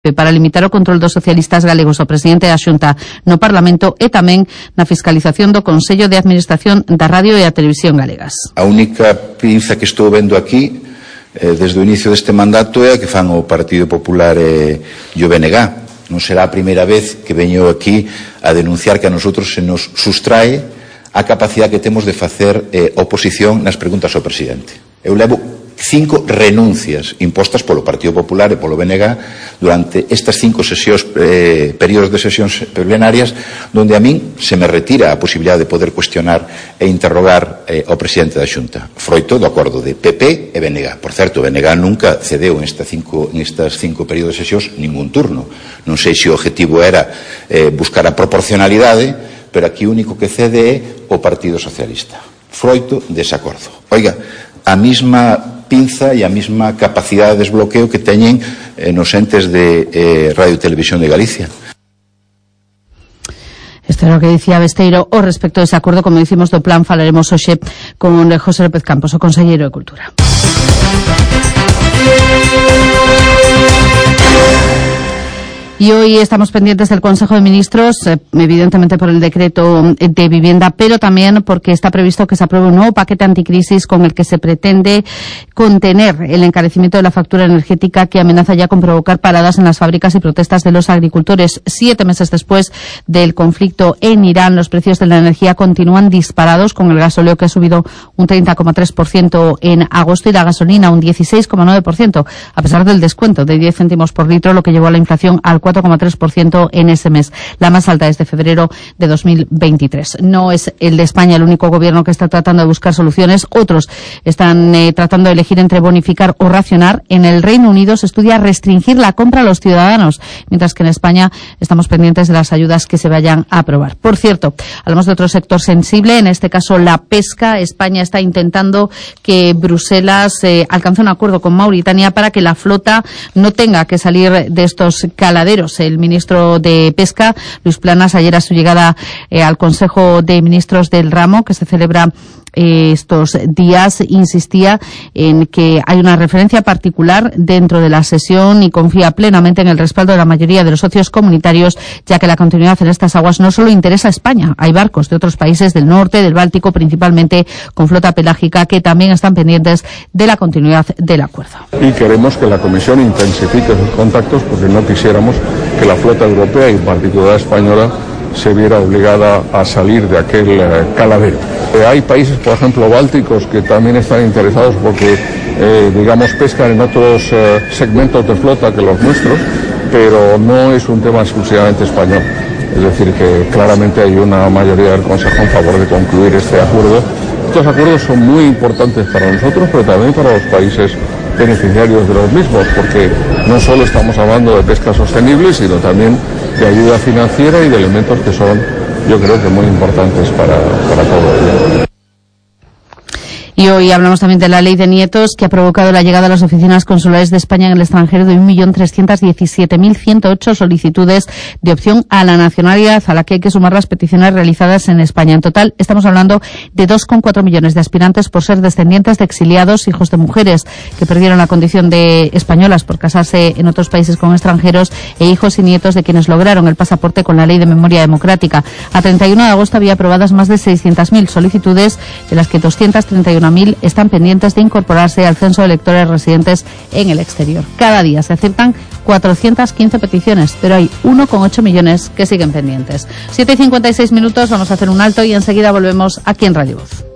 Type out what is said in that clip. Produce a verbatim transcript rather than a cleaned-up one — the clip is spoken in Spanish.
para limitar o control dos socialistas galegos ao presidente da Xunta no Parlamento e tamén na fiscalización do Consello de Administración da Radio e a Televisión Galegas. A única pinza que estou vendo aquí eh, desde o inicio deste mandato é a que fan o Partido Popular e, e o B N G. Non será a primeira vez que veño aquí a denunciar que a nosotros se nos sustrae a capacidade que temos de facer eh, oposición nas preguntas ao presidente. Eu levo cinco renuncias impostas polo Partido Popular e polo B N G durante estas cinco sesións, eh, períodos de sesións plenarias donde a min se me retira a posibilidade de poder cuestionar e interrogar eh, ao presidente da Xunta, froito do acordo de P P e B N G. Por certo, o B N G nunca cedeu en, esta cinco, en estas cinco períodos de sesións ningún turno. Non sei se o objetivo era eh, buscar a proporcionalidade, pero aquí o único que cede é o Partido Socialista, froito dese acordo. Oiga, a mesma pinza e a mesma capacidade de desbloqueo que teñen eh, nos entes de eh, Radio e Televisión de Galicia. Isto é o que dicía Besteiro ao respecto dese acordo. Como dicimos do plan, falaremos hoxe con José López Campos, o conselleiro de Cultura. Y hoy estamos pendientes del Consejo de Ministros, eh, evidentemente por el decreto de vivienda, pero también porque está previsto que se apruebe un nuevo paquete anticrisis con el que se pretende contener el encarecimiento de la factura energética que amenaza ya con provocar paradas en las fábricas y protestas de los agricultores. Siete meses después del conflicto en Irán, los precios de la energía continúan disparados, con el gasóleo que ha subido un treinta coma tres por ciento en agosto y la gasolina un dieciséis coma nueve por ciento, a pesar del descuento de diez céntimos por litro, lo que llevó a la inflación al cuatro coma tres por ciento en ese mes, la más alta desde febrero de dos mil veintitrés. No es el de España el único gobierno que está tratando de buscar soluciones. Otros están eh, tratando de elegir entre bonificar o racionar. En el Reino Unido se estudia restringir la compra a los ciudadanos, mientras que en España estamos pendientes de las ayudas que se vayan a aprobar. Por cierto, hablamos de otro sector sensible, en este caso la pesca. España está intentando que Bruselas eh, alcance un acuerdo con Mauritania para que la flota no tenga que salir de estos caladeros. El ministro de Pesca, Luis Planas, ayer a su llegada eh, al Consejo de Ministros del Ramo, que se celebra eh, estos días, insistía en que hay una referencia particular dentro de la sesión y confía plenamente en el respaldo de la mayoría de los socios comunitarios, ya que la continuidad en estas aguas no solo interesa a España. Hay barcos de otros países del norte, del Báltico, principalmente con flota pelágica, que también están pendientes de la continuidad del acuerdo. Y queremos que la Comisión intensifique sus contactos, porque no quisiéramos que la flota europea y en particular española se viera obligada a salir de aquel eh, caladero. Eh, hay países, por ejemplo, bálticos, que también están interesados porque, eh, digamos, pescan en otros eh, segmentos de flota que los nuestros, pero no es un tema exclusivamente español. Es decir, que claramente hay una mayoría del Consejo en favor de concluir este acuerdo. Estos acuerdos son muy importantes para nosotros, pero también para los países beneficiarios de los mismos, porque no solo estamos hablando de pesca sostenible, sino también de ayuda financiera y de elementos que son, yo creo que muy importantes para, para todos. Y hoy hablamos también de la ley de nietos, que ha provocado la llegada a las oficinas consulares de España en el extranjero de un millón trescientos diecisiete mil ciento ocho solicitudes de opción a la nacionalidad, a la que hay que sumar las peticiones realizadas en España. En total, estamos hablando de dos coma cuatro millones de aspirantes por ser descendientes de exiliados, hijos de mujeres que perdieron la condición de españolas por casarse en otros países con extranjeros, e hijos y nietos de quienes lograron el pasaporte con la Ley de Memoria Democrática. A treinta y uno de agosto había aprobadas más de seiscientas mil solicitudes, de las que doscientas treinta y una mil están pendientes de incorporarse al censo de electores residentes en el exterior. Cada día se aceptan cuatrocientas quince peticiones, pero hay uno coma ocho millones que siguen pendientes. siete y cincuenta y seis minutos, vamos a hacer un alto y enseguida volvemos aquí en Radio Voz.